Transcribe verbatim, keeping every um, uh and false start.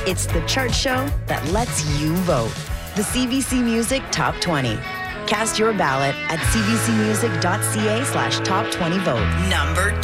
It's the chart show that lets you vote. The C B C Music Top twenty. Cast your ballot at cbcmusic.ca slash top 20 vote. Number